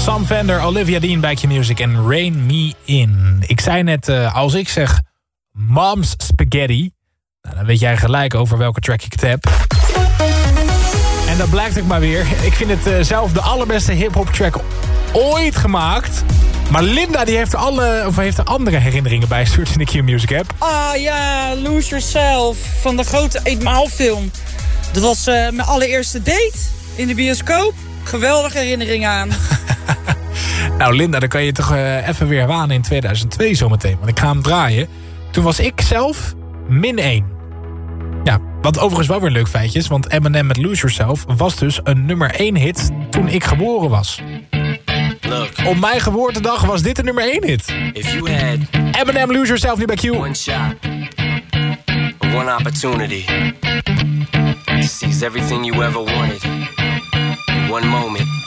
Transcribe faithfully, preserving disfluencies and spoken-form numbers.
Sam Fender, Olivia Dean bij Q-Music en Rain Me In. Ik zei net, uh, als ik zeg Mom's Spaghetti, nou, dan weet jij gelijk over welke track ik het heb. En dat blijkt ook maar weer. Ik vind het uh, zelf de allerbeste hip-hop track ooit gemaakt. Maar Linda die heeft, alle, of heeft er andere herinneringen bij gestuurd in de Q-Music app. Ah ja, Lose Yourself van de grote eight mile film. Dat was uh, mijn allereerste date in de bioscoop. Geweldige herinneringen aan. Nou Linda, dan kan je toch uh, even weer waan in tweeduizend twee zometeen. Want ik ga hem draaien. Toen was ik zelf min één. Ja, wat overigens wel weer een leuk feitje is. Want Eminem met Lose Yourself was dus een nummer één hit toen ik geboren was. Look, op mijn geboortedag was dit een nummer één hit. If you had Eminem, Lose Yourself, nu bij Q. One shot, one opportunity to seize everything you ever wanted in one moment.